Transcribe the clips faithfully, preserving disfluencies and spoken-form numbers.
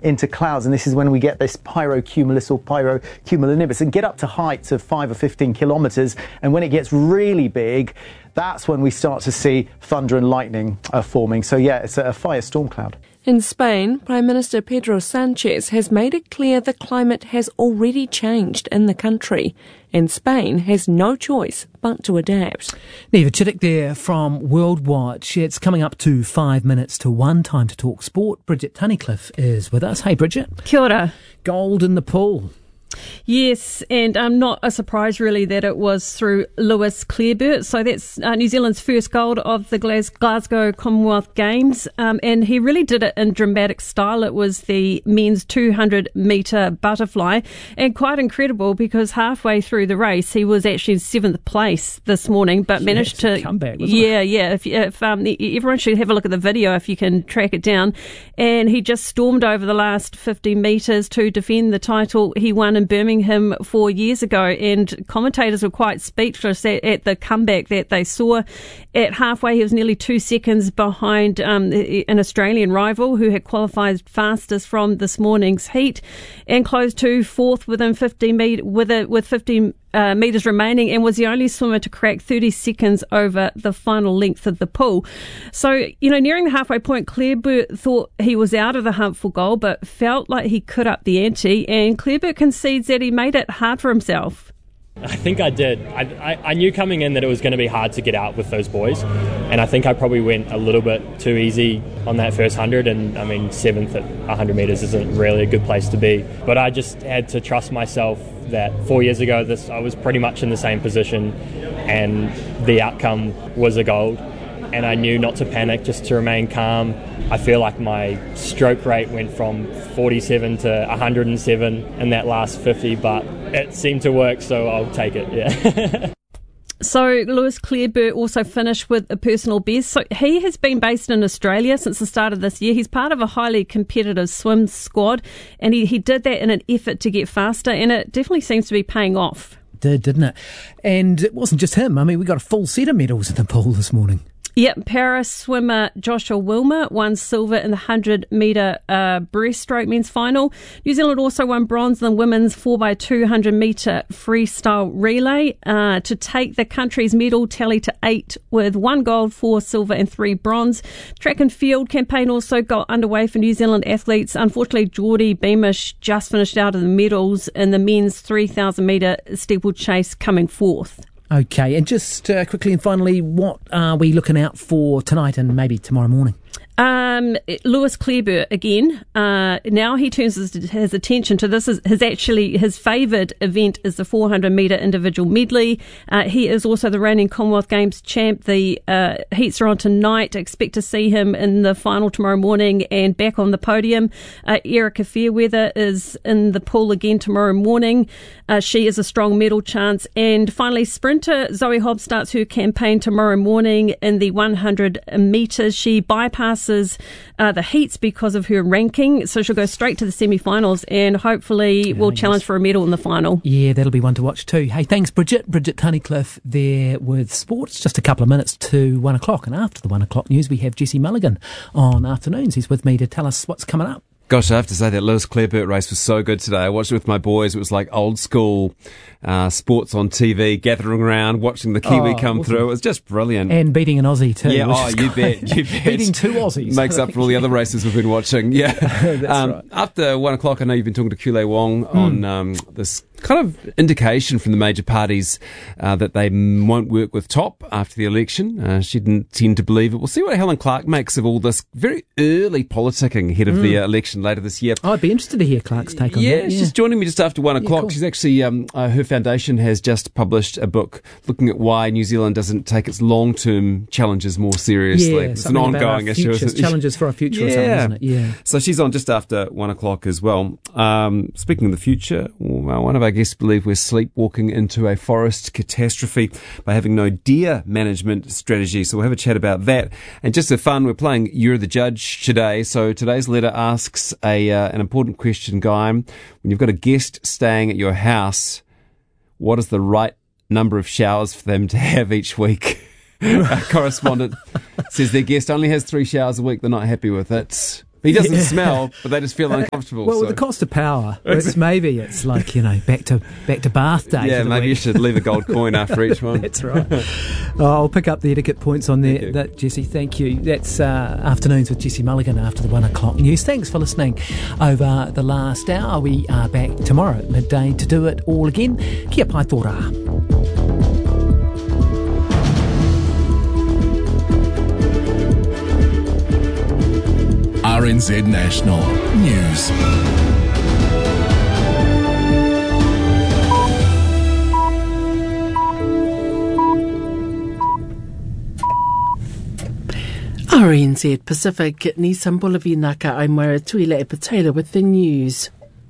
into clouds, and this is when we get this pyrocumulus or pyrocumulonimbus and get up to heights of five or fifteen kilometres. And when it gets really big, that's when we start to see thunder and lightning uh, forming. So yeah, it's a, a firestorm cloud. In Spain, Prime Minister Pedro Sánchez has made it clear the climate has already changed in the country, and Spain has no choice but to adapt. Neva Chittick there from World Watch. It's coming up to five minutes to one. Time to talk sport. Bridget Tunnicliffe is with us. Hey, Bridget. Kia ora. Gold in the pool. Yes, and um, not a surprise really that it was through Lewis Clareburt. So that's uh, New Zealand's first gold of the Glasgow Commonwealth Games, um, and he really did it in dramatic style. It was the men's two hundred metre butterfly, and quite incredible because halfway through the race he was actually in seventh place this morning, but yeah, managed to come back. Wasn't yeah, it? yeah. If, if um, everyone should have a look at the video if you can track it down. And he just stormed over the last fifty metres to defend the title he won in Birmingham four years ago, and commentators were quite speechless at, at the comeback that they saw. At halfway, he was nearly two seconds behind um, an Australian rival who had qualified fastest from this morning's heat, and closed to fourth within fifty met- with a, with fifty Uh, metres remaining, and was the only swimmer to crack thirty seconds over the final length of the pool. So, you know, nearing the halfway point, Clareburt thought he was out of the hunt for gold, but felt like he could up the ante, and Clareburt concedes that he made it hard for himself. I think I did. I, I, I knew coming in that it was going to be hard to get out with those boys, and I think I probably went a little bit too easy on that first hundred, and I mean seventh at one hundred metres isn't really a good place to be. But I just had to trust myself that four years ago this I was pretty much in the same position, and the outcome was a gold, and I knew not to panic, just to remain calm. I feel like my stroke rate went from forty-seven to one hundred seven in that last fifty, but it seemed to work, so I'll take it, yeah. So Lewis Clareburt also finished with a personal best. So he has been based in Australia since the start of this year. He's part of a highly competitive swim squad, and he, he did that in an effort to get faster, and it definitely seems to be paying off. Did, didn't it? And it wasn't just him. I mean, we got a full set of medals in the pool this morning. Yep, Paris swimmer Joshua Wilmer won silver in the one hundred metre uh, breaststroke men's final. New Zealand also won bronze in the women's four by two hundred metre freestyle relay uh, to take the country's medal tally to eight, with one gold, four silver and three bronze. Track and field campaign also got underway for New Zealand athletes. Unfortunately, Geordie Beamish just finished out of the medals in the men's three thousand metre steeplechase, coming fourth. Okay, and just uh, quickly and finally, what are we looking out for tonight and maybe tomorrow morning? Um, Lewis Clareburt again. Uh, now he turns his, his attention to this. Is his actually his favoured event is the four hundred metre individual medley. Uh, he is also the reigning Commonwealth Games champ. The uh, heats are on tonight. Expect to see him in the final tomorrow morning and back on the podium. Uh, Erica Fairweather is in the pool again tomorrow morning. Uh, she is a strong medal chance. And finally, sprinter Zoe Hobbs starts her campaign tomorrow morning in the one hundred metres. She bypasses Uh, the heats because of her ranking, so she'll go straight to the semi-finals and hopefully yeah, will challenge yes. for a medal in the final. Yeah, that'll be one to watch too. Hey, thanks Bridget. Bridget Tunnicliffe there with sports. Just a couple of minutes to one o'clock, and after the one o'clock news we have Jesse Mulligan on afternoons. He's with me to tell us what's coming up. Gosh, I have to say that Lewis Clareburt race was so good today. I watched it with my boys. It was like old school uh, sports on T V, gathering around, watching the Kiwi oh, come awesome. through. It was just brilliant. And beating an Aussie too. Yeah, oh, you bet, you bet. Beating two Aussies. Makes up for all the other races we've been watching. Yeah. That's um, right. After one o'clock, I know you've been talking to Kule Wong mm. on um, this kind of indication from the major parties uh, that they won't work with Top after the election. Uh, she didn't tend to believe it. We'll see what Helen Clark makes of all this very early politicking ahead of mm. the uh, election later this year. Oh, I'd be interested to hear Clark's take on yeah, that. Yeah, she's joining me just after one o'clock. Yeah, cool. She's actually, um, uh, her foundation has just published a book looking at why New Zealand doesn't take its long-term challenges more seriously. Yeah, it's an ongoing issue. Futures, challenges for our future yeah. or something, isn't it? Yeah. So she's on just after one o'clock as well. Um, speaking of the future, well, one of our guests believe we're sleepwalking into a forest catastrophe by having no deer management strategy. So we'll have a chat about that. And just for fun, we're playing You're the Judge today. So today's letter asks a uh, an important question, Guy. When you've got a guest staying at your house, what is the right number of showers for them to have each week? Our correspondent says their guest only has three showers a week. They're not happy with it. He doesn't Yeah. smell, but they just feel uncomfortable. Well, so. with the cost of power, it's maybe it's like, you know, back to back to bath day. Yeah, for the maybe you week. should leave a gold coin after each one. That's right. Oh, I'll pick up the etiquette points on there, that, Jesse. Thank you. That's uh, Afternoons with Jesse Mulligan after the one o'clock news. Thanks for listening over the last hour. We are back tomorrow at midday to do it all again. Kia pai tō rā. R N Z National News. R N Z Pacific, ni Sambulavi Naka, I'm Moira Tuila e Patela with the news.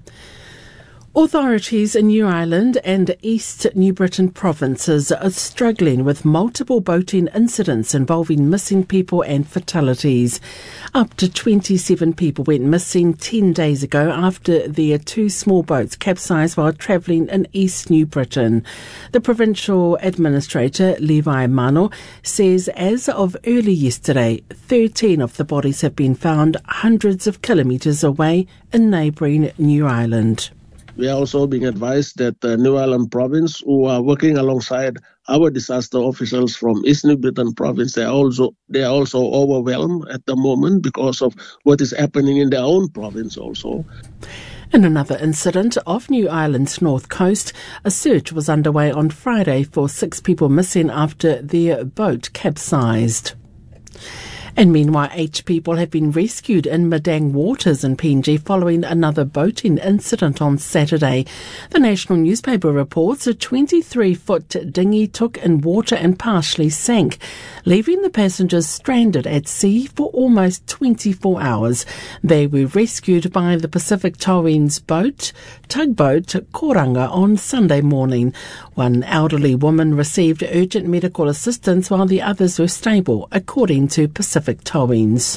Authorities in New Ireland and East New Britain provinces are struggling with multiple boating incidents involving missing people and fatalities. Up to twenty-seven people went missing ten days ago after their two small boats capsized while travelling in East New Britain. The Provincial Administrator, Levi Mano, says as of early yesterday, thirteen of the bodies have been found hundreds of kilometres away in neighbouring New Ireland. We are also being advised that the New Ireland province, who are working alongside our disaster officials from East New Britain province, they are also they are also overwhelmed at the moment because of what is happening in their own province also. In another incident off New Ireland's north coast, a search was underway on Friday for six people missing after their boat capsized. And meanwhile, eight people have been rescued in Madang waters in P N G following another boating incident on Saturday. The national newspaper reports a twenty-three-foot dinghy took in water and partially sank, leaving the passengers stranded at sea for almost twenty-four hours. They were rescued by the Pacific Towing's boat, tugboat Koranga, on Sunday morning. One elderly woman received urgent medical assistance while the others were stable, according to Pacific Towings.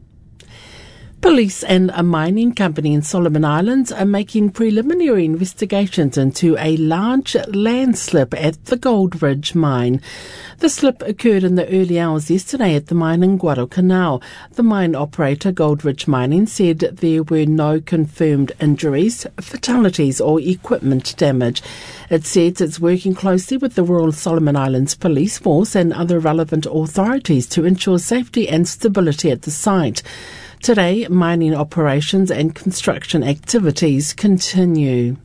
Police and a mining company in Solomon Islands are making preliminary investigations into a large landslip at the Gold Ridge mine. The slip occurred in the early hours yesterday at the mine in Guadalcanal. The mine operator, Gold Ridge Mining, said there were no confirmed injuries, fatalities or equipment damage. It says it's working closely with the Royal Solomon Islands Police Force and other relevant authorities to ensure safety and stability at the site. Today, mining operations and construction activities continue.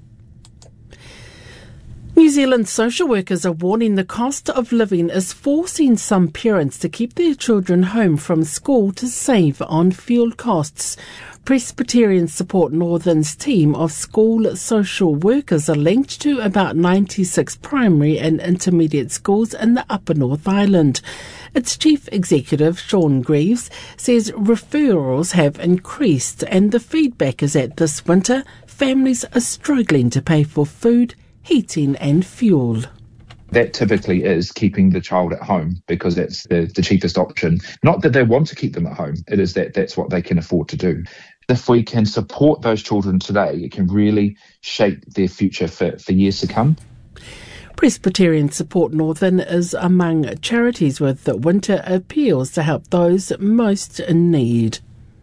New Zealand social workers are warning the cost of living is forcing some parents to keep their children home from school to save on fuel costs. Presbyterian Support Northern's team of school social workers are linked to about ninety-six primary and intermediate schools in the Upper North Island. Its chief executive, Sean Greaves, says referrals have increased and the feedback is that this winter families are struggling to pay for food, heating and fuel. That typically is keeping the child at home because that's the, the cheapest option. Not that they want to keep them at home, it is that that's what they can afford to do. If we can support those children today, it can really shape their future for, for years to come. Presbyterian Support Northern is among charities with winter appeals to help those most in need.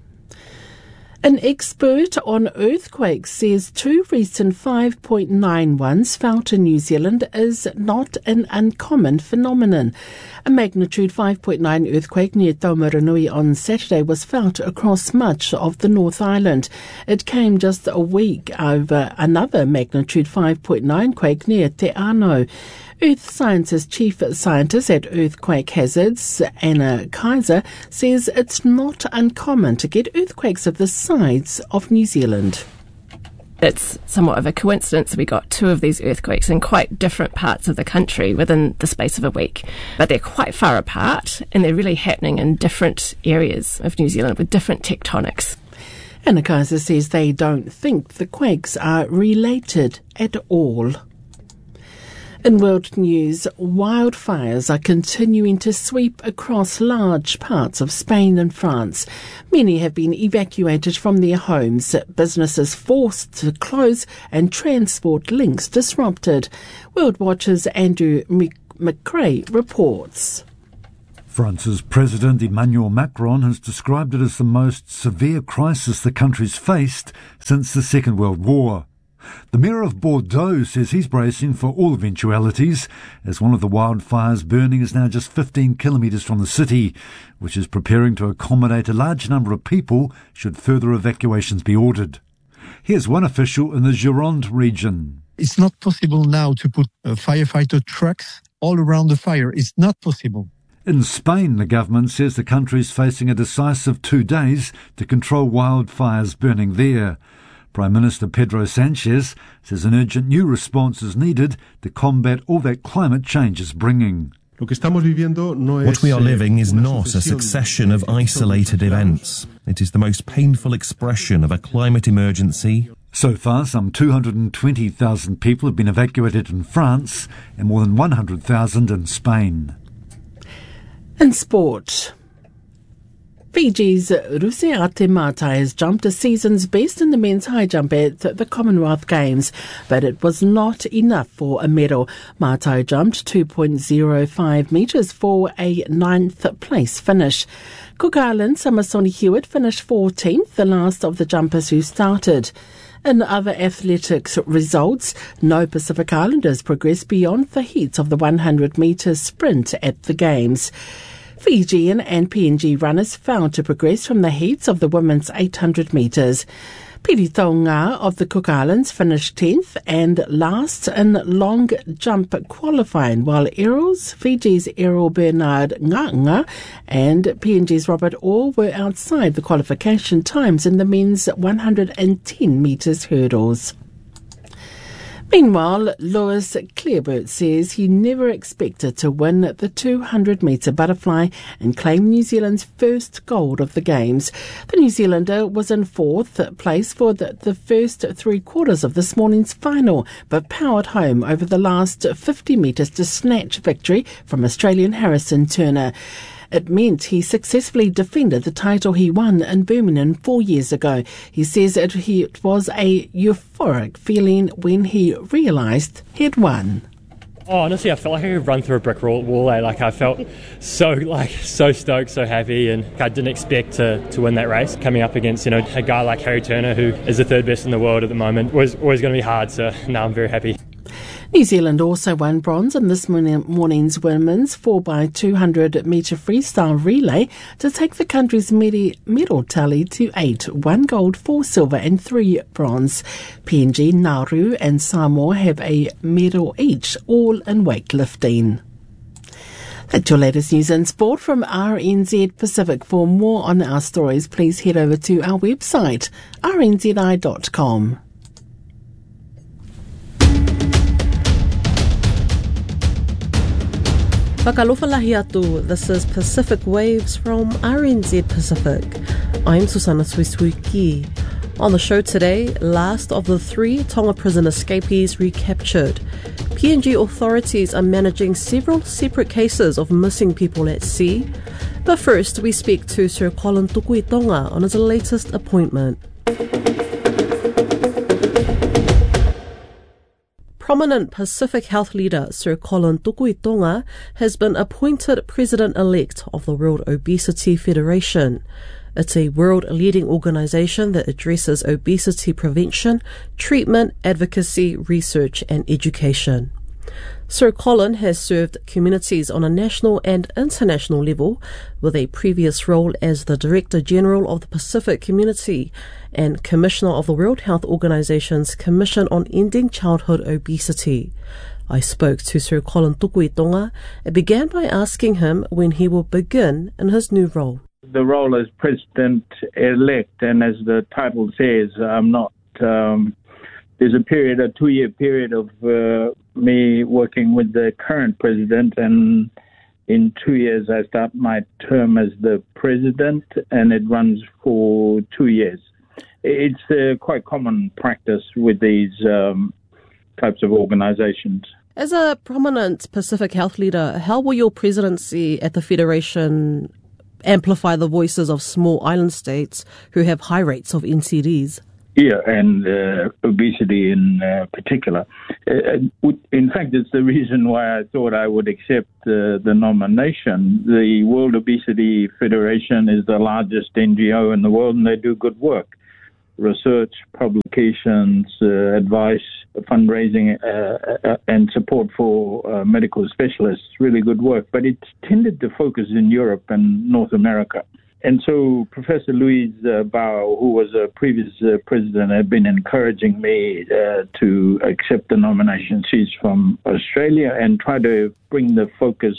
An expert on earthquakes says two recent five point nine ones felt in New Zealand is not an uncommon phenomenon. A magnitude five point nine earthquake near Taumarunui on Saturday was felt across much of the North Island. It came just a week over another magnitude five point nine quake near Te Ano. Earth Sciences Chief Scientist at Earthquake Hazards, Anna Kaiser, says it's not uncommon to get earthquakes of the size of New Zealand. It's somewhat of a coincidence we got two of these earthquakes in quite different parts of the country within the space of a week. But they're quite far apart and they're really happening in different areas of New Zealand with different tectonics. Anna Kaiser says they don't think the quakes are related at all. In world news, wildfires are continuing to sweep across large parts of Spain and France. Many have been evacuated from their homes, businesses forced to close and transport links disrupted. World Watch's Andrew McRae reports. France's President Emmanuel Macron has described it as the most severe crisis the country's faced since the Second World War. The Mayor of Bordeaux says he's bracing for all eventualities, as one of the wildfires burning is now just fifteen kilometres from the city, which is preparing to accommodate a large number of people should further evacuations be ordered. Here's one official in the Gironde region. It's not possible now to put uh, firefighter trucks all around the fire. It's not possible. In Spain, the government says the country is facing a decisive two days to control wildfires burning there. Prime Minister Pedro Sanchez says an urgent new response is needed to combat all that climate change is bringing. What we are living is not a succession of isolated events. It is the most painful expression of a climate emergency. So far, some two hundred twenty thousand people have been evacuated in France and more than one hundred thousand in Spain. In sport, Fiji's Ruseate Matai has jumped a season's best in the men's high jump at the Commonwealth Games, but it was not enough for a medal. Matai jumped two point oh five metres for a ninth place finish. Cook Islands' Samasoni Hewitt finished fourteenth, the last of the jumpers who started. In other athletics results, no Pacific Islanders progressed beyond the heats of the one hundred metre sprint at the Games. Fijian and P N G runners failed to progress from the heats of the women's eight hundred metres. Piri Taonga of the Cook Islands finished tenth and last in long jump qualifying, while Errol's, Fiji's Errol Bernard Nganga and P N G's Robert Orr were outside the qualification times in the men's one hundred ten metres hurdles. Meanwhile, Lewis Clearbert says he never expected to win the two hundred metre butterfly and claim New Zealand's first gold of the Games. The New Zealander was in fourth place for the, the first three quarters of this morning's final, but powered home over the last fifty metres to snatch victory from Australian Harrison Turner. It meant he successfully defended the title he won in Birmingham four years ago. He says it, he, it was a euphoric feeling when he realised he'd won. Oh, honestly, I felt like I could run through a brick wall. Eh? Like I felt so, like so stoked, so happy, and I didn't expect to, to win that race. Coming up against, you know, a guy like Harry Turner, who is the third best in the world at the moment, was always going to be hard. So now I'm very happy. New Zealand also won bronze in this morning's women's four by two hundred metre freestyle relay to take the country's medal tally to eight, one gold, four silver and three bronze. P N G, Nauru and Samoa have a medal each, all in weightlifting. That's your latest news and sport from R N Z Pacific. For more on our stories, please head over to our website, r n z i dot com. Whakalofalahi atu, this is Pacific Waves from R N Z Pacific. I'm Susana Suisuiki. On the show today, last of the three Tonga prison escapees recaptured. P N G authorities are managing several separate cases of missing people at sea. But first, we speak to Sir Colin Tukuitonga on his latest appointment. Prominent Pacific Health leader Sir Colin Tukuitonga has been appointed President-elect of the World Obesity Federation. It's a world-leading organisation that addresses obesity prevention, treatment, advocacy, research and education. Sir Colin has served communities on a national and international level, with a previous role as the Director General of the Pacific Community and Commissioner of the World Health Organization's Commission on Ending Childhood Obesity. I spoke to Sir Colin Tukuitonga and began by asking him when he will begin in his new role. The role as President-elect, and as the title says, I'm not... Um, there's a period, a two-year period of uh, me working with the current president, and in two years I start my term as the president, and it runs for two years. It's uh, quite common practice with these um, types of organizations. As a prominent Pacific Health leader, how will your presidency at the Federation amplify the voices of small island states who have high rates of N C Ds? Yeah, and uh, obesity in uh, particular. Uh, in fact, it's the reason why I thought I would accept uh, the nomination. The World Obesity Federation is the largest N G O in the world, and they do good work. Research, publications, uh, advice, fundraising, uh, uh, and support for uh, medical specialists. Really good work. But it's tended to focus in Europe and North America. And so Professor Louise uh, Bao, who was a previous uh, president, had been encouraging me uh, to accept the nomination. She's from Australia, and try to bring the focus,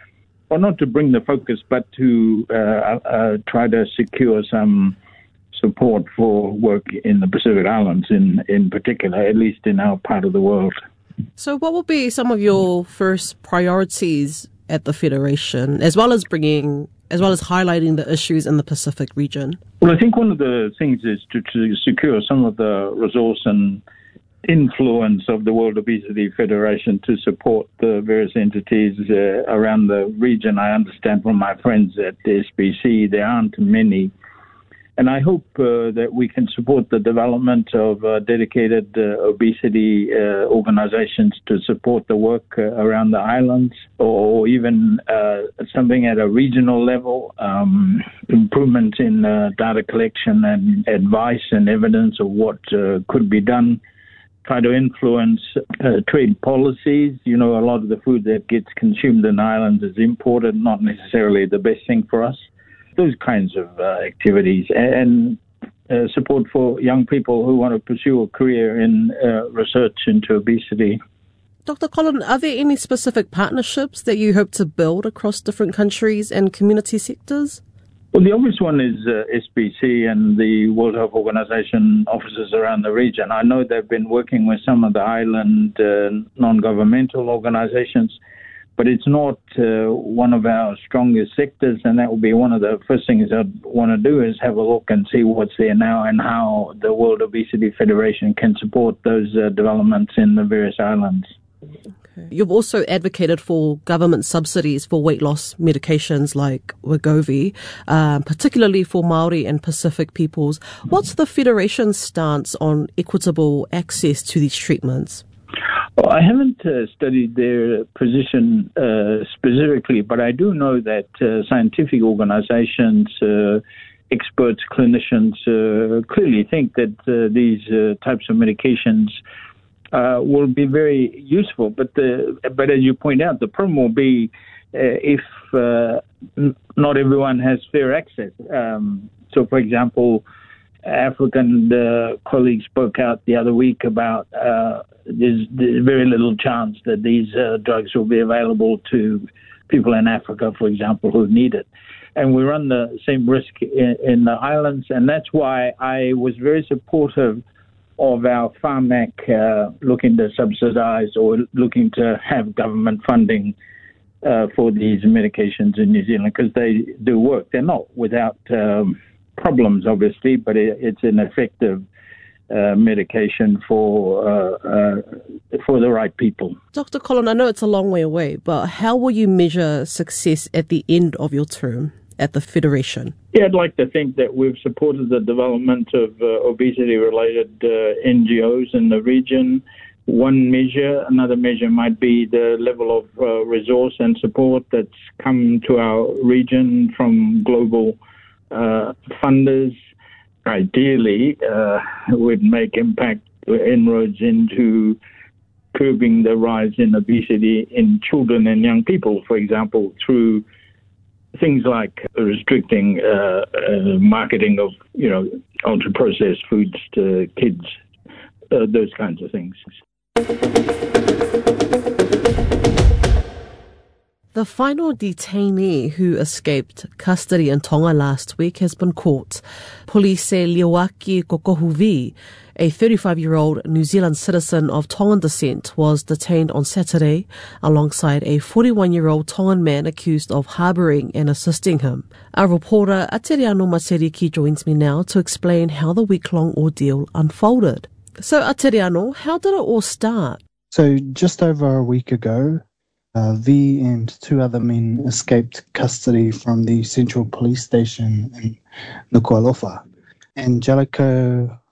or not to bring the focus, but to uh, uh, try to secure some support for work in the Pacific Islands in, in particular, at least in our part of the world. So what will be some of your first priorities at the Federation, as well as bringing, as well as highlighting the issues in the Pacific region? Well, I think one of the things is to, to secure some of the resource and influence of the World Obesity Federation to support the various entities uh, around the region. I understand from my friends at the S B C there aren't many. And I hope uh, that we can support the development of uh, dedicated uh, obesity uh, organizations to support the work uh, around the islands, or even uh, something at a regional level, um, improvements in uh, data collection and advice and evidence of what uh, could be done. Try to influence uh, trade policies. You know, a lot of the food that gets consumed in the islands is imported, not necessarily the best thing for us. Those kinds of uh, activities, and uh, support for young people who want to pursue a career in uh, research into obesity. Doctor Colin, are there any specific partnerships that you hope to build across different countries and community sectors? Well, the obvious one is uh, S B C and the World Health Organization offices around the region. I know they've been working with some of the island uh, non-governmental organizations, but it's not uh, one of our strongest sectors, and that will be one of the first things I'd want to do is have a look and see what's there now and how the World Obesity Federation can support those uh, developments in the various islands. Okay. You've also advocated for government subsidies for weight loss medications like Wegovy, um, particularly for Māori and Pacific peoples. What's the Federation's stance on equitable access to these treatments? Well, I haven't uh, studied their position uh, specifically, but I do know that uh, scientific organizations, uh, experts, clinicians uh, clearly think that uh, these uh, types of medications uh, will be very useful. But the, but as you point out, the problem will be uh, if uh, n- not everyone has fair access. Um, so, for example, African uh, colleagues spoke out the other week about uh, there's, there's very little chance that these uh, drugs will be available to people in Africa, for example, who need it. And we run the same risk in, in the islands, and that's why I was very supportive of our Pharmac uh, looking to subsidize or looking to have government funding uh, for these medications in New Zealand, because they do work. They're not without um, problems, obviously, but it, it's an effective uh, medication for uh, uh, for the right people. Doctor Colin, I know it's a long way away, but how will you measure success at the end of your term at the Federation? Yeah, I'd like to think that we've supported the development of uh, obesity-related uh, N G Os in the region. One measure, another measure might be the level of uh, resource and support that's come to our region from global uh, funders. Ideally, uh, would make impact inroads into curbing the rise in obesity in children and young people, for example, through things like restricting uh, uh, marketing of, you know, ultra-processed foods to kids, uh, those kinds of things. The final detainee who escaped custody in Tonga last week has been caught. Polise Leoaki Kokohuvi, a thirty-five-year-old New Zealand citizen of Tongan descent, was detained on Saturday alongside a forty-one-year-old Tongan man accused of harbouring and assisting him. Our reporter Ateriano Maseriki joins me now to explain how the week-long ordeal unfolded. So Ateriano, how did it all start? So just over a week ago, Uh, V and two other men escaped custody from the Central Police Station in Nuku'alofa. Angelico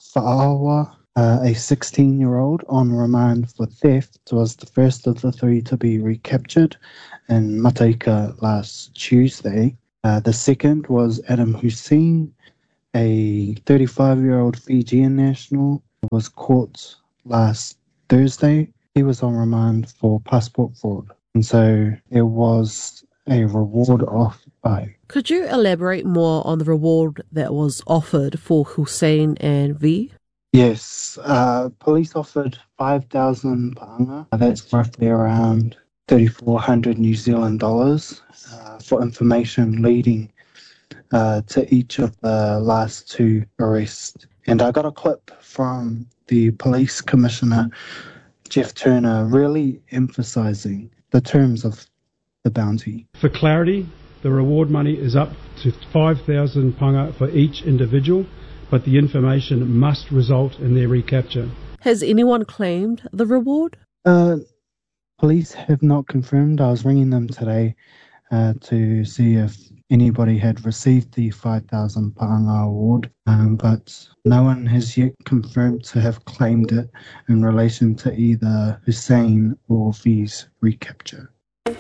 Fa'awa, uh, a sixteen-year-old on remand for theft, was the first of the three to be recaptured in Mataika last Tuesday. Uh, the second was Adam Hussein, a thirty-five-year-old Fijian national, was caught last Thursday. He was on remand for passport fraud. And so there was a reward offered by. Could you elaborate more on the reward that was offered for Hussein and V? Yes, uh, police offered five thousand pa'anga. That's roughly around thirty-four hundred New Zealand dollars uh, for information leading uh, to each of the last two arrests. And I got a clip from the police commissioner, Jeff Turner, really emphasising the terms of the bounty. For clarity, the reward money is up to five thousand pa'anga for each individual, but the information must result in their recapture. Has anyone claimed the reward? Uh, police have not confirmed. I was ringing them today uh, to see if anybody had received the five thousand pa'anga award, um, but no one has yet confirmed to have claimed it in relation to either Hussein or V's recapture.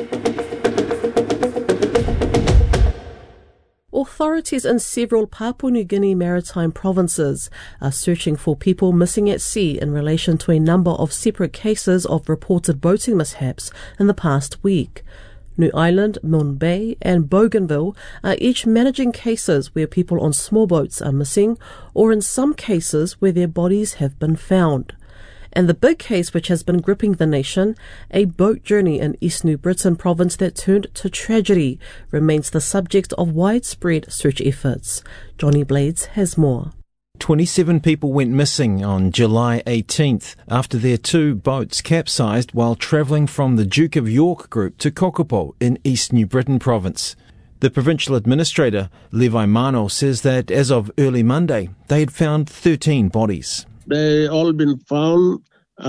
Authorities in several Papua New Guinea maritime provinces are searching for people missing at sea in relation to a number of separate cases of reported boating mishaps in the past week. New Island, Milne Bay and Bougainville are each managing cases where people on small boats are missing, or in some cases where their bodies have been found. And the big case which has been gripping the nation, a boat journey in East New Britain province that turned to tragedy, remains the subject of widespread search efforts. Johnny Blades has more. twenty-seven people went missing on July eighteenth after their two boats capsized while travelling from the Duke of York group to Kokopo in East New Britain province. The provincial administrator, Levi Mano, says that as of early Monday, they had found thirteen bodies. They all been found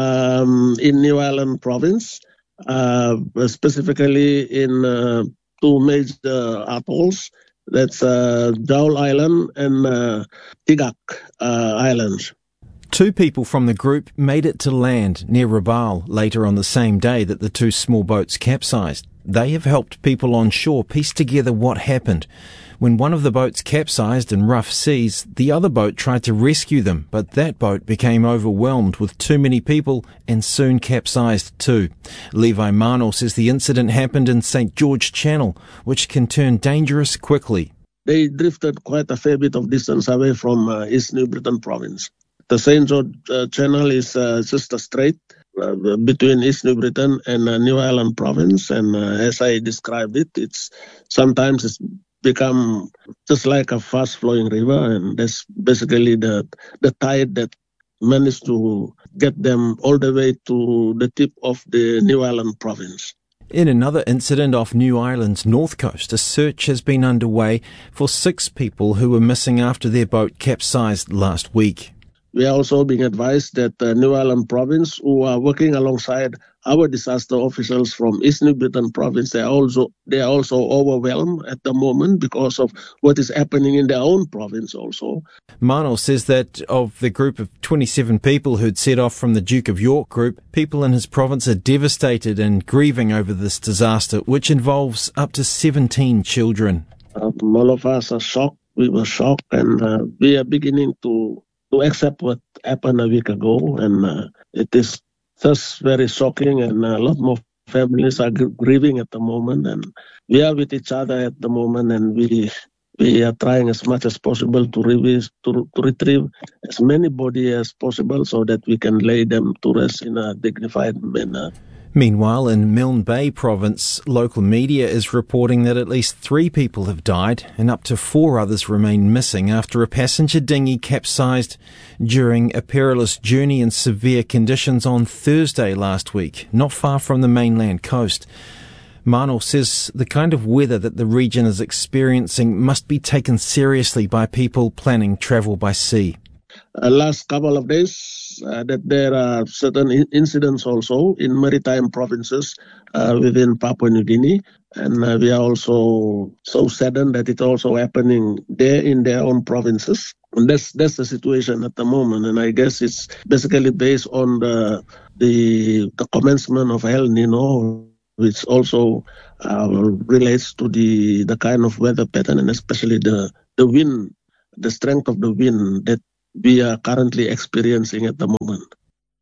um, in New Island province, uh, specifically in uh, two major atolls. That's uh, Jowl Island and uh, Tigak uh, Islands. Two people from the group made it to land near Rabaul later on the same day that the two small boats capsized. They have helped people on shore piece together what happened. When one of the boats capsized in rough seas, the other boat tried to rescue them, but that boat became overwhelmed with too many people and soon capsized too. Levi Mano says the incident happened in Saint George Channel, which can turn dangerous quickly. They drifted quite a fair bit of distance away from uh, East New Britain province. The Saint George uh, Channel is uh, just a strait uh, between East New Britain and uh, New Island province, and uh, as I described it, it's sometimes it's become just like a fast-flowing river, and that's basically the the tide that managed to get them all the way to the tip of the New Island province. In another incident off New Ireland's north coast, a search has been underway for six people who were missing after their boat capsized last week. We are also being advised that the New Island province, who are working alongside our disaster officials from East New Britain province, they are also they are also overwhelmed at the moment because of what is happening in their own province also. Mano says that of the group of twenty-seven people who'd set off from the Duke of York group, people in his province are devastated and grieving over this disaster, which involves up to seventeen children. Um, all of us are shocked. We were shocked, and uh, we are beginning to to accept what happened a week ago, and uh, it is just very shocking, and a lot more families are grieving at the moment, and we are with each other at the moment, and we we are trying as much as possible to, revive, to, to retrieve as many bodies as possible so that we can lay them to rest in a dignified manner. Meanwhile, in Milne Bay province, local media is reporting that at least three people have died and up to four others remain missing after a passenger dinghy capsized during a perilous journey in severe conditions on Thursday last week, not far from the mainland coast. Mano says the kind of weather that the region is experiencing must be taken seriously by people planning travel by sea. Uh, last couple of days, uh, that there are certain in- incidents also in maritime provinces uh, within Papua New Guinea, and uh, we are also so saddened that it's also happening there in their own provinces. And that's that's the situation at the moment, and I guess it's basically based on the the, the commencement of El Nino, which also uh, relates to the the kind of weather pattern and especially the the wind, the strength of the wind that we are currently experiencing at the moment.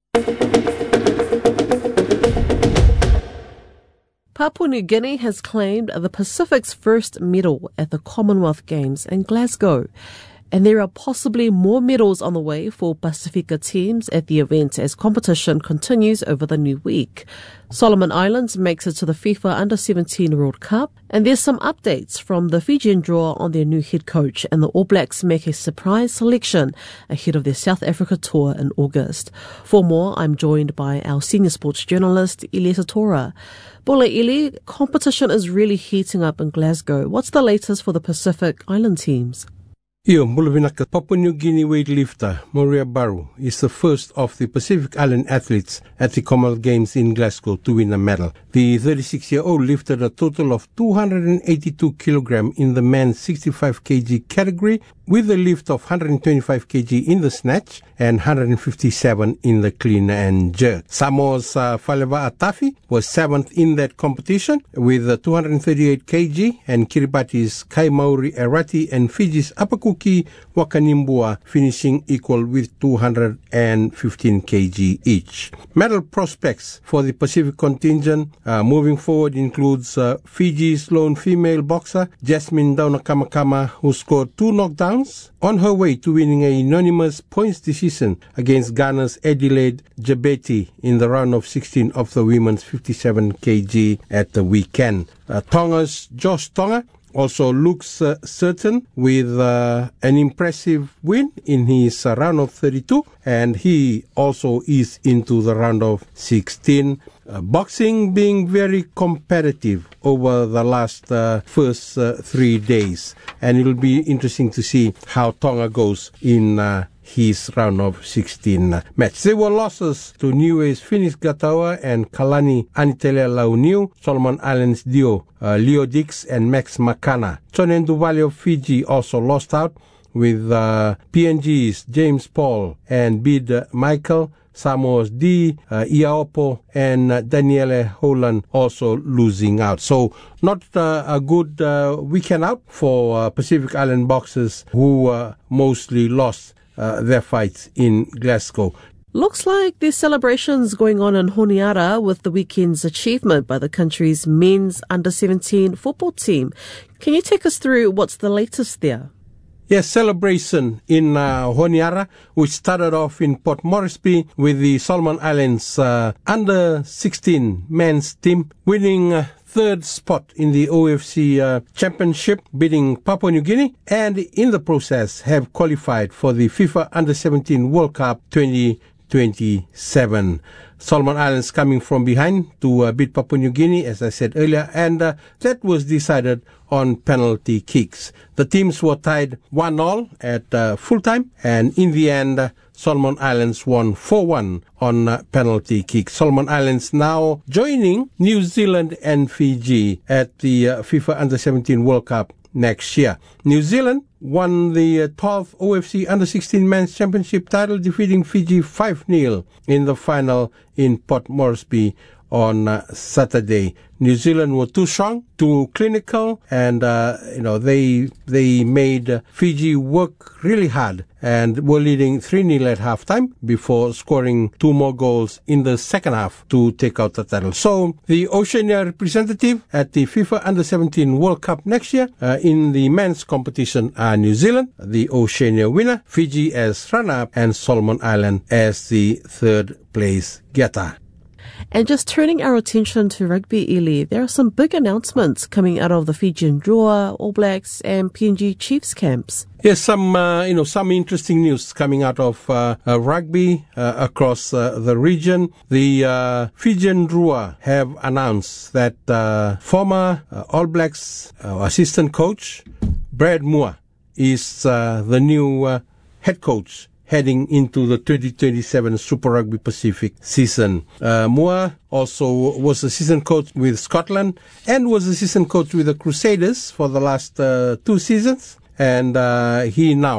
Papua New Guinea has claimed the Pacific's first medal at the Commonwealth Games in Glasgow. And there are possibly more medals on the way for Pacifica teams at the event as competition continues over the new week. Solomon Islands makes it to the FIFA Under seventeen World Cup, and there's some updates from the Fijian draw on their new head coach, and the All Blacks make a surprise selection ahead of their South Africa tour in August. For more, I'm joined by our senior sports journalist, Ileta Tora. Bole Ili, competition is really heating up in Glasgow. What's the latest for the Pacific Island teams? Io, Mulavinaka, Papua New Guinea weightlifter Moria Baru is the first of the Pacific Island athletes at the Commonwealth Games in Glasgow to win a medal. The thirty-six-year-old lifted a total of two hundred eighty-two kilograms in the men's sixty-five kilogram category, with a lift of one hundred twenty-five kilograms in the snatch and one hundred fifty-seven in the clean and jerk. Samoa's uh, Faleva Atafi was seventh in that competition with uh, two hundred thirty-eight kilograms, and Kiribati's Kaimauri Erati and Fiji's Apakuki Wakanimbua finishing equal with two hundred fifteen kilograms each. Medal prospects for the Pacific contingent uh, moving forward includes uh, Fiji's lone female boxer Jasmine Daunakamakama, who scored two knockdowns on her way to winning a unanimous points decision against Ghana's Adelaide Jabeti in the round of sixteen of the women's fifty-seven kilograms at the weekend. Uh, Tonga's Josh Tonga also looks uh, certain with uh, an impressive win in his uh, round of thirty-two, and he also is into the round of sixteen. Uh, boxing being very competitive over the last uh, first uh, three days, and it'll be interesting to see how Tonga goes in uh, his round of sixteen uh, match. There were losses to Niue's Finis Gatawa and Kalani Anitele Launiu, Solomon Islands Dio, uh, Leo Dix and Max Makana. Chonen Duvali of Fiji also lost out, with uh, P N G's James Paul and Bid uh, Michael, Samoa's D, uh, Iaopo, and uh, Daniele Holland also losing out. So not uh, a good uh, weekend out for uh, Pacific Island boxers who uh, mostly lost uh, their fights in Glasgow. Looks like there's celebrations going on in Honiara with the weekend's achievement by the country's men's under seventeen football team. Can you take us through what's the latest there? Yes, celebration in uh, Honiara, which started off in Port Moresby with the Solomon Islands uh, under sixteen men's team winning uh, third spot in the O F C uh, Championship, beating Papua New Guinea, and in the process have qualified for the FIFA Under seventeen World Cup twenty twenty-seven. Solomon Islands coming from behind to uh, beat Papua New Guinea, as I said earlier, and uh, that was decided on penalty kicks. The teams were tied one all at uh, full time, and in the end, uh, Solomon Islands won four one on uh, penalty kicks. Solomon Islands now joining New Zealand and Fiji at the uh, FIFA Under seventeen World Cup next year. New Zealand won the uh, twelfth O F C Under sixteen Men's Championship title, defeating Fiji five nil in the final in Port Moresby on uh, Saturday. New Zealand were too strong, too clinical, and uh, you know they they made uh, Fiji work really hard, and were leading three nil at halftime before scoring two more goals in the second half to take out the title. So the Oceania representative at the FIFA Under seventeen World Cup next year uh, in the men's competition are New Zealand, the Oceania winner, Fiji as runner-up, and Solomon Island as the third place getter. And just turning our attention to rugby, Eli, there are some big announcements coming out of the Fijian Drua, All Blacks and P N G Chiefs camps. Yes, some uh, you know some interesting news coming out of uh, uh, rugby uh, across uh, the region. The uh, Fijian Drua have announced that uh, former uh, All Blacks uh, assistant coach Brad Moore is uh, the new uh, head coach heading into the twenty twenty-seven Super Rugby Pacific season. Uh, Moore also was assistant coach with Scotland and was assistant coach with the Crusaders for the last uh, two seasons. And uh, he now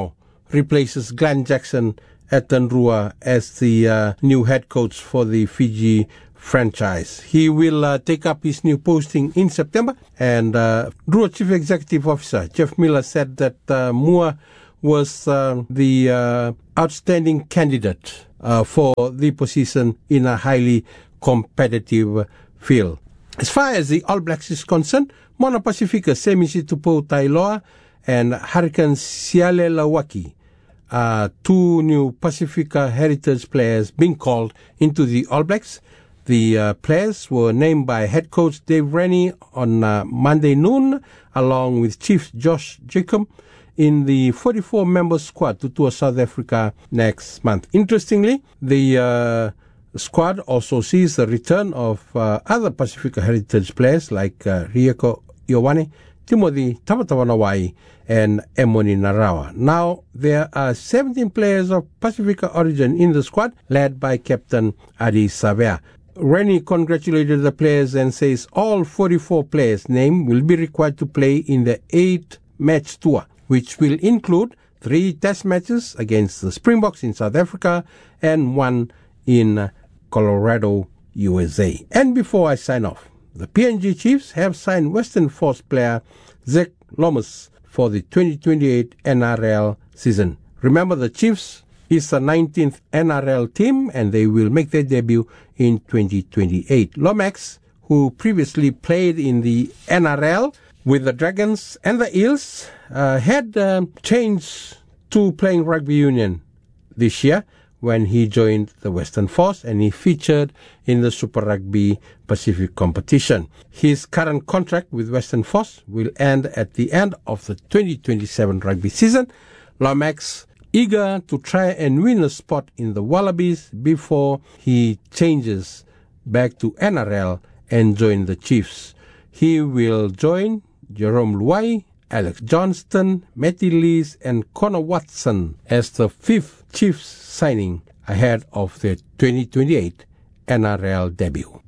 replaces Glenn Jackson Atenrua as the uh, new head coach for the Fiji franchise. He will uh, take up his new posting in September, and uh, Drua Chief Executive Officer Jeff Miller said that uh, Mua was uh, the uh, outstanding candidate uh, for the position in a highly competitive field. As far as the All Blacks is concerned, Moana Pasifika Semisi Tupou Tailoa and Hurricane Sialelawaki, uh, two new Pacifica heritage players being called into the All Blacks. The uh, players were named by head coach Dave Rennie on uh, Monday noon, along with Chief Josh Jacob, in the forty-four member squad to tour South Africa next month. Interestingly, the uh, squad also sees the return of uh, other Pacifica heritage players like uh, Rieko Ioane, Timothy Tawatawanawai, and Emoni Narawa. Now, there are seventeen players of Pacifica origin in the squad, led by Captain Adi Savea. Rennie congratulated the players and says all forty-four players named will be required to play in the eight-match tour, which will include three test matches against the Springboks in South Africa and one in Colorado, U S A. And before I sign off, the P N G Chiefs have signed Western Force player Zach Lomas for the twenty twenty-eight N R L season. Remember, the Chiefs is the nineteenth N R L team, and they will make their debut in twenty twenty-eight. Lomax, who previously played in the N R L with the Dragons and the Eels, uh, had uh, changed to playing rugby union this year when he joined the Western Force, and he featured in the Super Rugby Pacific competition. His current contract with Western Force will end at the end of the twenty twenty-seven rugby season. Lomax eager to try and win a spot in the Wallabies before he changes back to N R L and join the Chiefs. He will join Jerome Luai, Alex Johnston, Matty Lees, and Connor Watson as the fifth Chiefs signing ahead of their twenty twenty-eight N R L debut.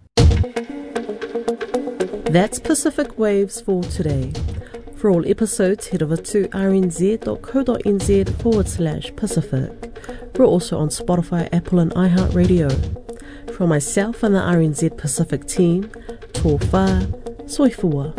That's Pacific Waves for today. For all episodes, head over to rnz.co.nz forward slash Pacific. We're also on Spotify, Apple and iHeartRadio. From myself and the R N Z Pacific team, tō whā, soifua.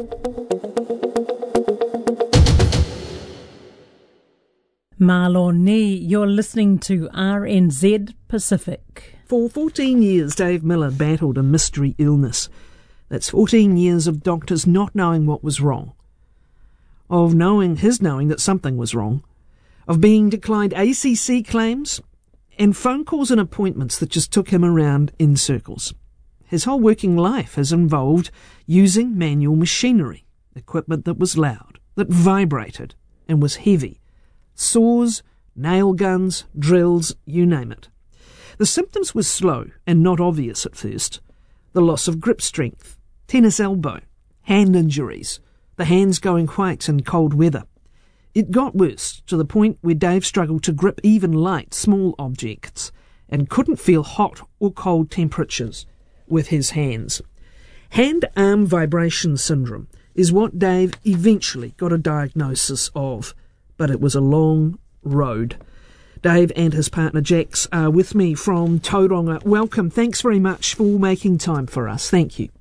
Malo ni, you're listening to R N Z Pacific. For fourteen years, Dave Miller battled a mystery illness. That's fourteen years of doctors not knowing what was wrong. Of knowing, his knowing that something was wrong. Of being declined A C C claims, and phone calls and appointments that just took him around in circles. His whole working life has involved using manual machinery, equipment that was loud, that vibrated, and was heavy. Saws, nail guns, drills, you name it. The symptoms were slow and not obvious at first. The loss of grip strength, tennis elbow, hand injuries, the hands going white in cold weather. It got worse to the point where Dave struggled to grip even light, small objects and couldn't feel hot or cold temperatures with his hands. Hand-arm vibration syndrome is what Dave eventually got a diagnosis of, but it was a long road. Dave and his partner Jax are with me from Tauranga. Welcome. Thanks very much for making time for us. Thank you.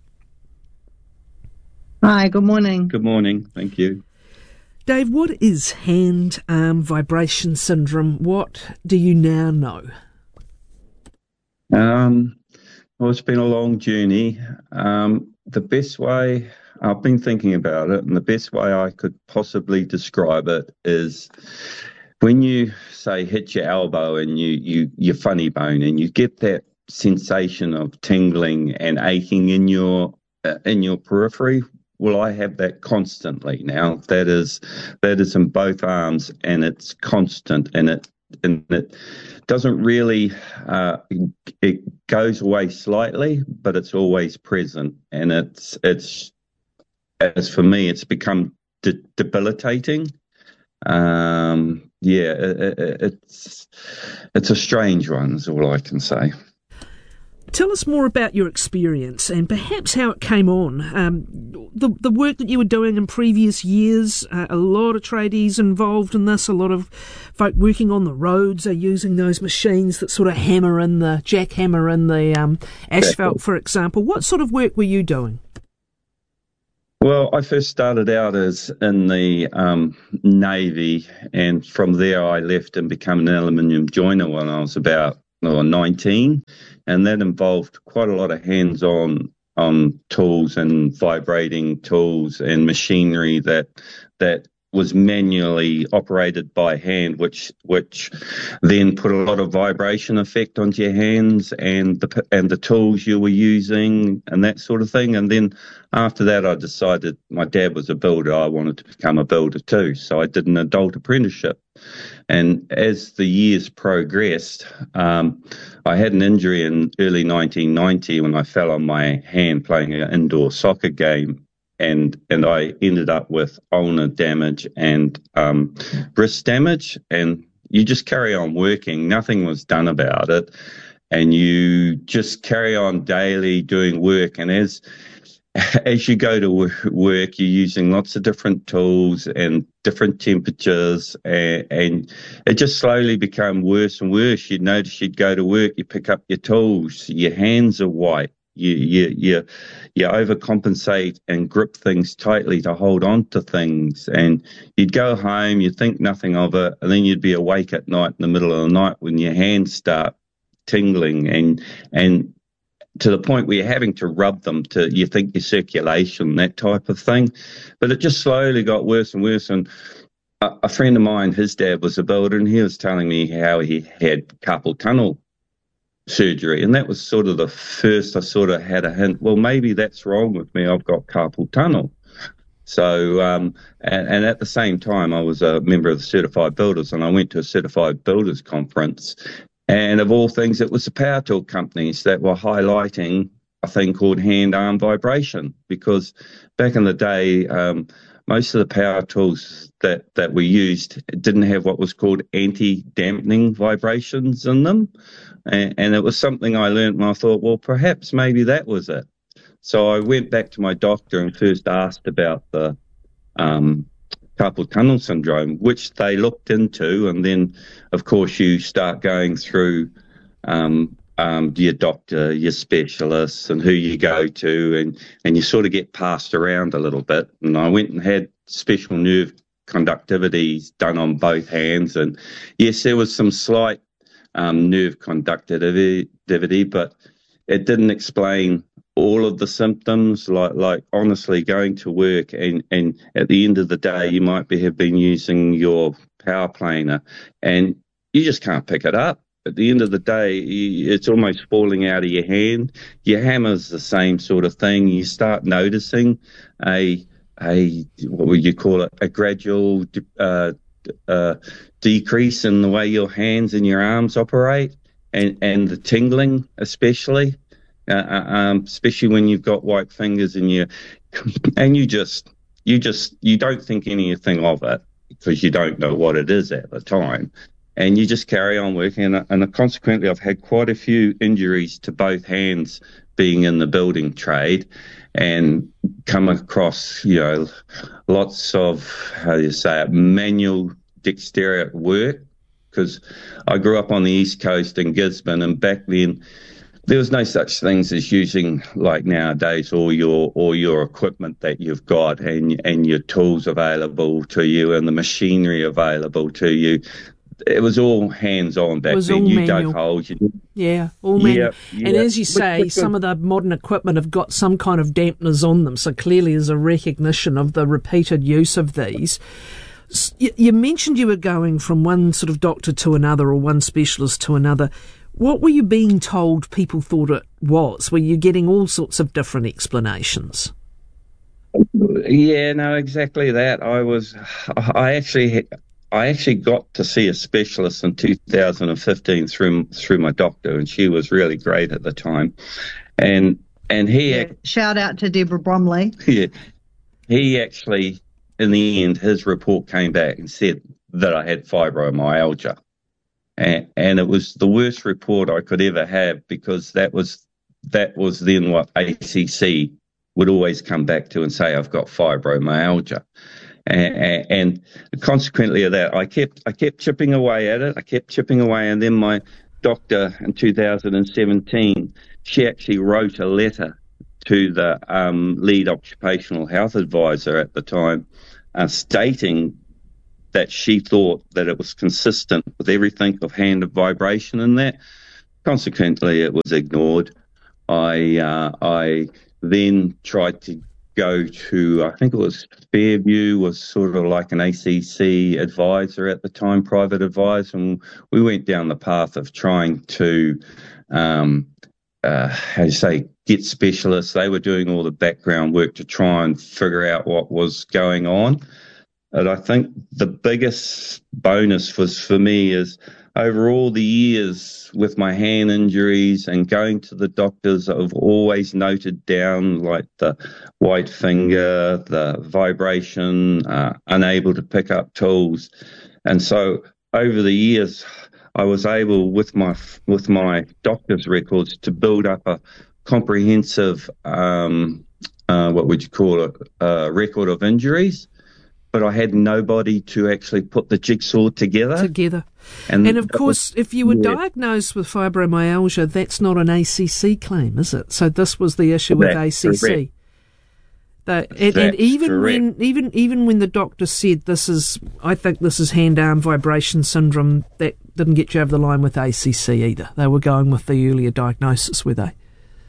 Hi, good morning. Good morning. Thank you. Dave, what is hand-arm vibration syndrome? What do you now know? Um, well, it's been a long journey. Um, the best way, I've been thinking about it, and the best way I could possibly describe it is when you, say, hit your elbow and you, you your funny bone, and you get that sensation of tingling and aching in your uh, in your periphery. Well, I have that constantly now. That is that is in both arms, and it's constant, and it and it doesn't really uh, it goes away slightly, but it's always present, and it's it's as for me, it's become de- debilitating. Um, yeah, it, it, it's it's a strange one, is all I can say. Tell us more about your experience and perhaps how it came on. Um, the the work that you were doing in previous years, uh, a lot of tradies involved in this, a lot of folk working on the roads are using those machines that sort of hammer in the, jackhammer in the um, asphalt, for example. What sort of work were you doing? Well, I first started out as in the um, Navy, and from there I left and became an aluminium joiner when I was about oh, nineteen, and that involved quite a lot of hands-on um, tools and vibrating tools and machinery that that was manually operated by hand, which which then put a lot of vibration effect onto your hands and the and the tools you were using and that sort of thing. And then after that, I decided my dad was a builder. I wanted to become a builder too, so I did an adult apprenticeship. And as the years progressed, um, I had an injury in early nineteen ninety when I fell on my hand playing an indoor soccer game. And and I ended up with ulnar damage and um, wrist damage, and you just carry on working. Nothing was done about it, and you just carry on daily doing work. And as as you go to work, you're using lots of different tools and different temperatures, and, and it just slowly became worse and worse. You'd notice you'd go to work, you pick up your tools, your hands are white. You, you you you overcompensate and grip things tightly to hold on to things, and you'd go home, you'd think nothing of it, and then you'd be awake at night in the middle of the night when your hands start tingling, and and to the point where you're having to rub them to you think your circulation, that type of thing. But it just slowly got worse and worse. And a, a friend of mine, his dad was a builder, and he was telling me how he had carpal tunnel surgery, and that was sort of the first I sort of had a hint, well, maybe that's wrong with me, I've got carpal tunnel. So um and, and at the same time I was a member of the Certified Builders, and I went to a Certified Builders conference, and of all things it was the power tool companies that were highlighting a thing called hand-arm vibration, because back in the day um most of the power tools that, that we used didn't have what was called anti-dampening vibrations in them. And, and it was something I learned, and I thought, well, perhaps maybe that was it. So I went back to my doctor and first asked about the um, carpal tunnel syndrome, which they looked into. And then, of course, you start going through um, um, your doctor, your specialists, and who you go to, and, and you sort of get passed around a little bit. And I went and had special nerve conductivity done on both hands. And yes, there was some slight um, nerve conductivity, but it didn't explain all of the symptoms. Like, like honestly, going to work and, and at the end of the day, you might be, have been using your power planer and you just can't pick it up. At the end of the day, it's almost falling out of your hand. Your hammer's the same sort of thing. You start noticing a, a what would you call it, a gradual uh, uh, decrease in the way your hands and your arms operate, and, and the tingling especially, uh, um, especially when you've got white fingers and you, and you just, you just, you don't think anything of it because you don't know what it is at the time. And you just carry on working, and, and consequently I've had quite a few injuries to both hands being in the building trade, and come across, you know, lots of, how do you say it, manual dexterity work, because I grew up on the East Coast in Gisborne, and back then there was no such things as using, like nowadays, all your all your equipment that you've got and and your tools available to you and the machinery available to you. It was all hands-on back then. You dug holes. You yeah, all manual. Yeah, yeah. And as you say, some of the modern equipment have got some kind of dampeners on them, so clearly there's a recognition of the repeated use of these. You mentioned you were going from one sort of doctor to another, or one specialist to another. What were you being told people thought it was? Were you getting all sorts of different explanations? Yeah, no, exactly that. I was, I actually... I actually got to see a specialist in two thousand fifteen through through my doctor, and she was really great at the time. And and he yeah, shout out to Deborah Bromley. Yeah, he actually, in the end, his report came back and said that I had fibromyalgia, and and it was the worst report I could ever have, because that was that was then what A C C would always come back to and say, I've got fibromyalgia. And, and consequently of that, I kept I kept chipping away at it. I kept chipping away, and then my doctor in two thousand seventeen, she actually wrote a letter to the um, lead occupational health advisor at the time, uh, stating that she thought that it was consistent with everything of hand of vibration and that. Consequently, it was ignored. I uh, I then tried to go to, I think it was Fairview, was sort of like an A C C advisor at the time, private advisor, and we went down the path of trying to, um, uh, how do you say, get specialists. They were doing all the background work to try and figure out what was going on. And I think the biggest bonus was for me is over all the years with my hand injuries and going to the doctors, I've always noted down like the white finger, the vibration, uh, unable to pick up tools. And so over the years, I was able with my with my doctor's records to build up a comprehensive, um, uh, what would you call it, uh, record of injuries. But I had nobody to actually put the jigsaw together. Together. And, and of course, was, if you were yeah. diagnosed with fibromyalgia, that's not an A C C claim, is it? So this was the issue with that's A C C. The, and, and even correct. when even even when the doctor said this is, I think this is hand-arm vibration syndrome, that didn't get you over the line with A C C either. They were going with the earlier diagnosis, were they?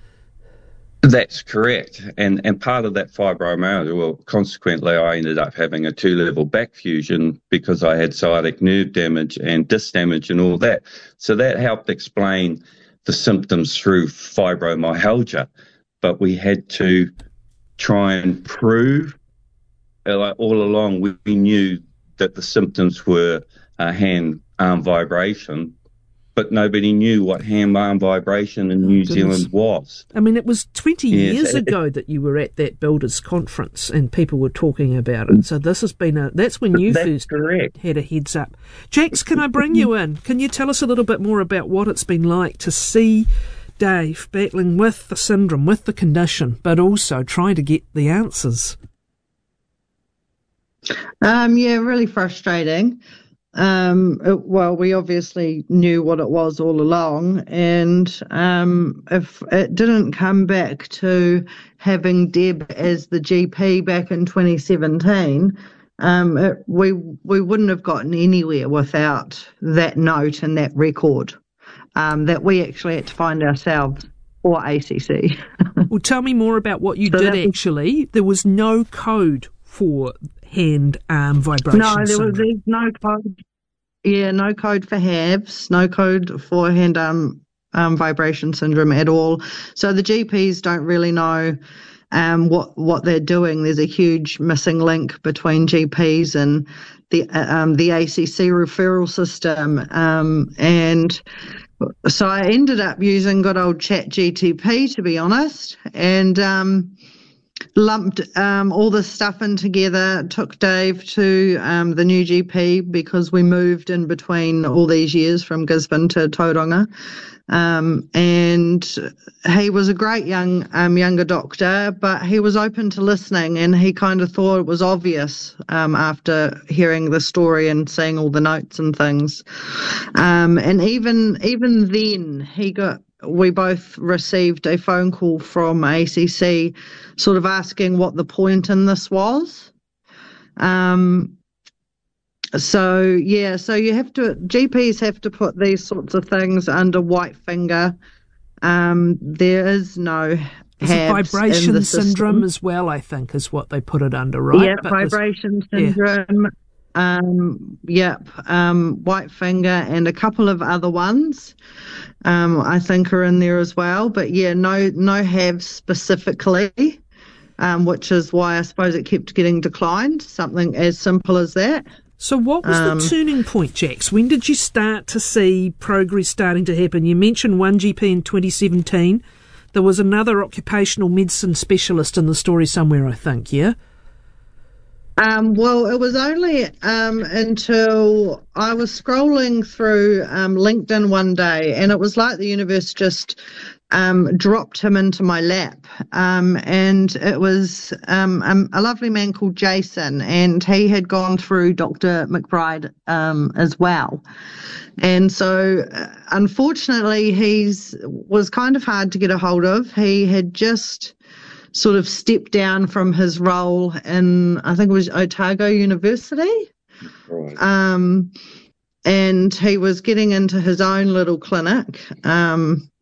That's correct. And and part of that fibromyalgia, well, consequently, I ended up having a two-level back fusion because I had sciatic nerve damage and disc damage and all that. So that helped explain the symptoms through fibromyalgia. But we had to try and prove, like all along, we, we knew that the symptoms were uh, hand-arm vibration, but nobody knew what hand-arm vibration in New Goodness. Zealand was. I mean, it was twenty yes. years ago that you were at that builders' conference and people were talking about it. So this has been a, that's when you that's first correct. had a heads up. Jax, can I bring you in? Can you tell us a little bit more about what it's been like to see Dave battling with the syndrome, with the condition, but also trying to get the answers? Um, yeah, really frustrating. Um, it, well, we obviously knew what it was all along, and um, if it didn't come back to having Deb as the G P back in twenty seventeen, um, it, we we wouldn't have gotten anywhere without that note and that record um, that we actually had to find ourselves for A C C. Well, tell me more about what you so did actually. There was no code for hand-arm vibration No, there syndrome. was there's no code. Yeah, no code for H A V S, no code for hand-arm um, vibration syndrome at all. So the G Ps don't really know um, what what they're doing. There's a huge missing link between G Ps and the um, the A C C referral system, um, and so I ended up using good old Chat G T P, to be honest, and um, lumped um, all this stuff in together, took Dave to um, the new G P because we moved in between all these years from Gisborne to Tauranga. Um, and he was a great young um, younger doctor, but he was open to listening, and he kind of thought it was obvious um, after hearing the story and seeing all the notes and things. Um, and even even then, he got we both received a phone call from A C C sort of asking what the point in this was. Um, so, yeah, so you have to, G Ps have to put these sorts of things under white finger. Um, there is no It's a vibration syndrome as well, I think, is what they put it under, right? Yeah, but vibration syndrome. Yeah. Um, yep, um, white finger and a couple of other ones, um, I think are in there as well. But yeah, no, no H A V S specifically, um, which is why I suppose it kept getting declined. Something as simple as that. So what was um, the turning point, Jax? When did you start to see progress starting to happen? You mentioned one G P in twenty seventeen. There was another occupational medicine specialist in the story somewhere, I think, yeah? Um, well, it was only um, until I was scrolling through um, LinkedIn one day, and it was like the universe just um, dropped him into my lap. Um, and it was um, um, a lovely man called Jason, and he had gone through Doctor McBride um, as well. And so, uh, unfortunately, he's was kind of hard to get a hold of. He had just sort of stepped down from his role in, I think it was Otago University. Right. Um, and he was getting into his own little clinic. Um,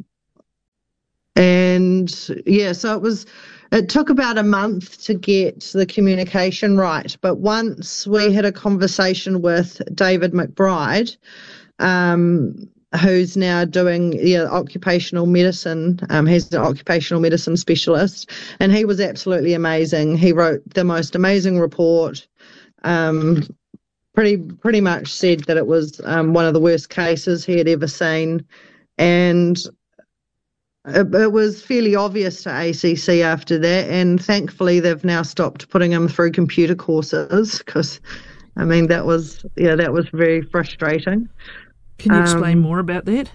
and yeah, so it was, it took about a month to get the communication right. But once we had a conversation with David McBride, um, who's now doing yeah, occupational medicine. Um, he's an occupational medicine specialist, and he was absolutely amazing. He wrote the most amazing report. Um, pretty pretty much said that it was um, one of the worst cases he had ever seen, and it, it was fairly obvious to A C C after that. And thankfully, they've now stopped putting him through computer courses because, I mean, that was yeah that was very frustrating. Can you explain um, more about that?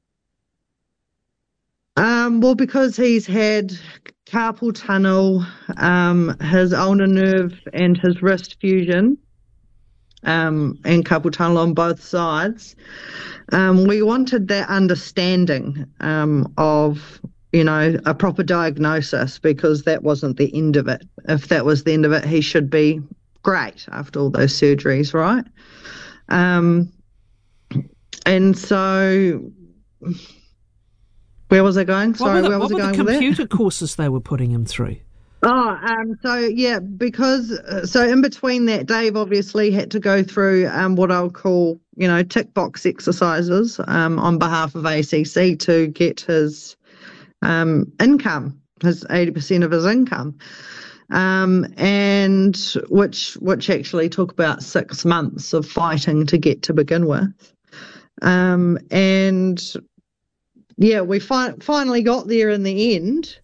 Um, well, because he's had carpal tunnel, um, his ulnar nerve and his wrist fusion, um, and carpal tunnel on both sides. Um, we wanted that understanding um, of, you know, a proper diagnosis, because that wasn't the end of it. If that was the end of it, he should be great after all those surgeries, right? Um, And so, where was I going? Sorry, the, where was I going with that? What were the computer courses they were putting him through? Oh, um, so yeah, because uh, so in between that, Dave obviously had to go through um, what I'll call, you know, tick box exercises um, on behalf of A C C to get his um, income, his eighty percent of his income. Um, and which which actually took about six months of fighting to get to begin with. Um, and yeah, we fi- finally got there in the end.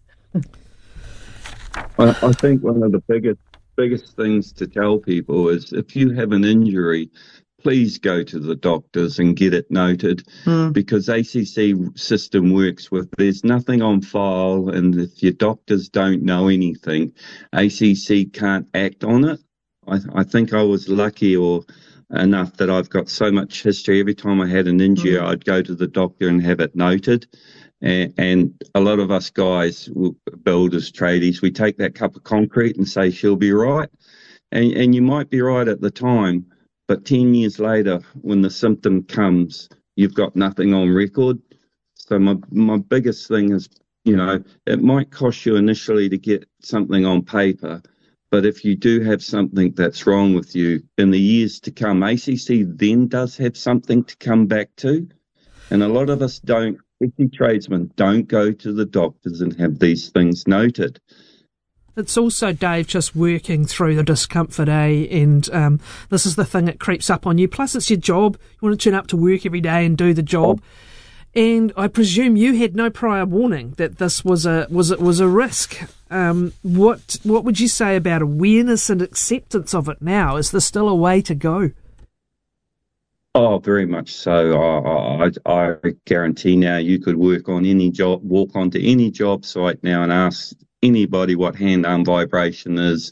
I, I think one of the biggest biggest things to tell people is if you have an injury, please go to the doctors and get it noted, mm. because A C C system works with there's nothing on file, and if your doctors don't know anything, A C C can't act on it. I, I think I was lucky or enough that I've got so much history. Every time I had an injury, mm. I'd go to the doctor and have it noted. And, and a lot of us guys, builders, tradies, we take that cup of concrete and say, she'll be right. And, and you might be right at the time, but ten years later, when the symptom comes, you've got nothing on record. So my, my biggest thing is, you know, it might cost you initially to get something on paper, but if you do have something that's wrong with you in the years to come, A C C then does have something to come back to. And a lot of us don't, especially tradesmen, don't go to the doctors and have these things noted. It's also, Dave, just working through the discomfort, eh? And um, this is the thing that creeps up on you. Plus, it's your job. You want to turn up to work every day and do the job. Oh. And I presume you had no prior warning that this was a was it was a risk. Um, what what would you say about awareness and acceptance of it now? Is there still a way to go? Oh, very much so. I, I, I guarantee now you could work on any job, walk onto any job site now and ask anybody what hand-arm vibration is,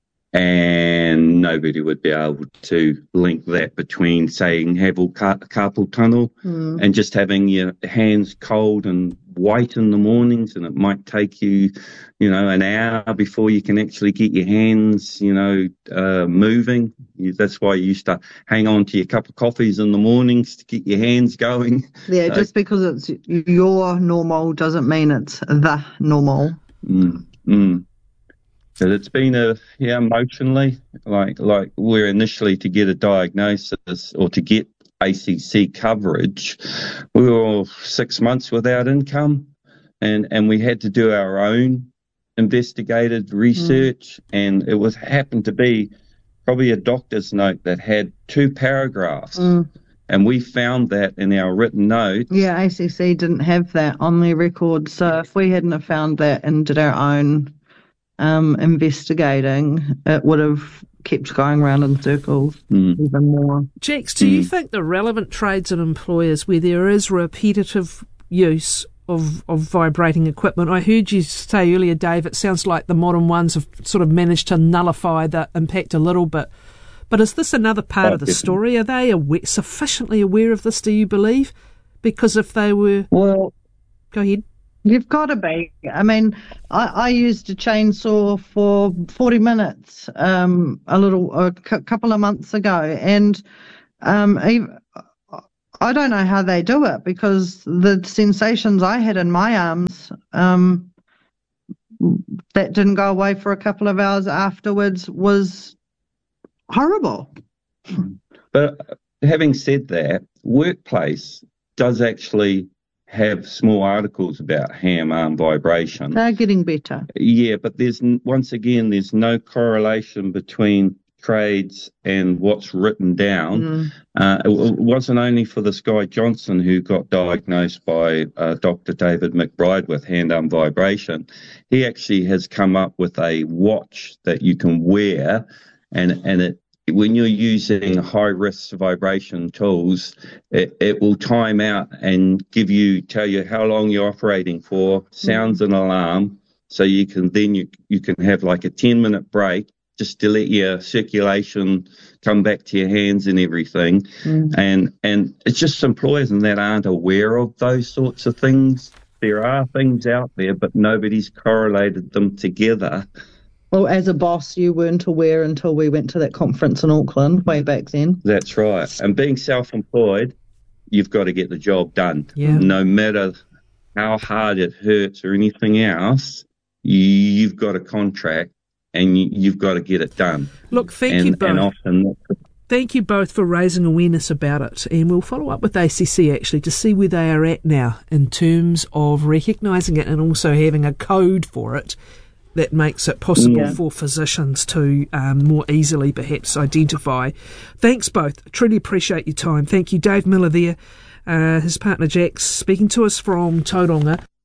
and nobody would be able to link that between saying have all car- carpal tunnel mm. and just having your hands cold and white in the mornings, and it might take you, you know, an hour before you can actually get your hands, you know, uh, moving. You, that's why you used to hang on to your cup of coffees in the mornings to get your hands going. Yeah, so, just because it's your normal doesn't mean it's the normal. Mm, mm. But it's been a, yeah, emotionally, like, like we're initially to get a diagnosis or to get A C C coverage, we were all six months without income, and, and we had to do our own investigated research, mm. and it was happened to be probably a doctor's note that had two paragraphs, mm. and we found that in our written note. Yeah, A C C didn't have that on their record, so if we hadn't have found that and did our own um, investigating, it would have keeps going round in circles mm. even more. Jax, do mm. you think the relevant trades and employers where there is repetitive use of, of vibrating equipment, I heard you say earlier, Dave, it sounds like the modern ones have sort of managed to nullify the impact a little bit. But is this another part oh, of the definitely. story? Are they aware, sufficiently aware of this, do you believe? Because if they were... Well... Go ahead. You've got to be. I mean, I, I used a chainsaw for forty minutes um, a little a c- couple of months ago, and um, even, I don't know how they do it because the sensations I had in my arms um, that didn't go away for a couple of hours afterwards was horrible. But having said that, Workplace does actually have small articles about ham arm vibration. They're getting better. Yeah, but there's once again there's no correlation between trades and what's written down. Mm. Uh, it wasn't only for this guy Johnson who got diagnosed by uh, Doctor David McBride with hand arm vibration. He actually has come up with a watch that you can wear, and and it. When you're using high-risk vibration tools, it, it will time out and give you, tell you how long you're operating for, sounds an alarm, so you can then you you can have like a ten-minute break just to let your circulation come back to your hands and everything. Mm. And and it's just employers and that aren't aware of those sorts of things. There are things out there, but nobody's correlated them together. Well, as a boss, you weren't aware until we went to that conference in Auckland way back then. That's right. And being self-employed, you've got to get the job done. Yeah. No matter how hard it hurts or anything else, you've got a contract and you've got to get it done. Look, thank and, you both. And often Thank you both for raising awareness about it, and we'll follow up with A C C actually to see where they are at now in terms of recognising it and also having a code for it that makes it possible yeah. for physicians to um, more easily perhaps identify. Thanks both. Truly appreciate your time. Thank you, Dave Miller there, uh, his partner Jax, speaking to us from Tauranga.